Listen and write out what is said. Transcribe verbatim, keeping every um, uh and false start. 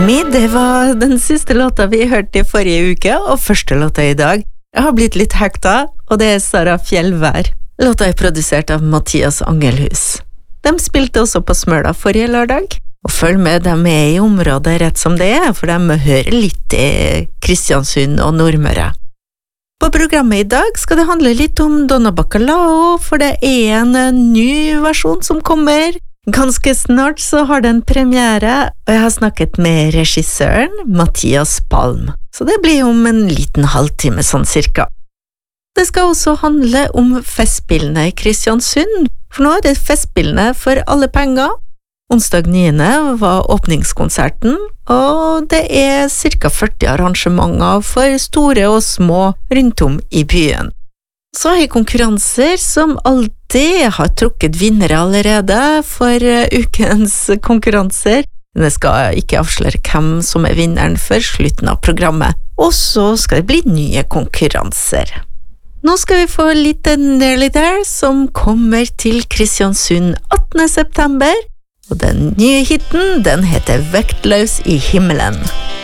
Me, det var den siste låta vi hørte i forrige uke, og første låta i dag. Jeg har blitt litt hekta, og det er Sara Fjellvær. Låta er produsert av Mathias Angelhus. De spilte også på Smøla forrige lørdag, og følg med, de er i området rett som det er, for de hører litt i Kristiansund og Nordmøre. På programmet i dag skal det handle litt om Donna Bacalao, for det er en ny versjon som kommer. Ganske snart så har den premiere, og jeg har snakket med regissøren Mathias Palm. Så det blir om en liten halvtime sånn cirka. Det skal også handle om festspillene i Kristiansund, for nå er det festspillene for alle penger. Onsdag niende var åpningskonserten, og det er cirka førti arrangementer for store og små rundt om i byen. Så har jeg konkurranser som alltid har trukket vinnere allerede for ukens konkurranser. Men jeg skal ikke avsløre hvem som er vinneren før slutten av programmet. Og så skal det bli nye konkurranser. Nå skal vi få litt Nearly There som kommer til Kristiansund attende september. Og den nye hitten, den heter Vektløs i himmelen.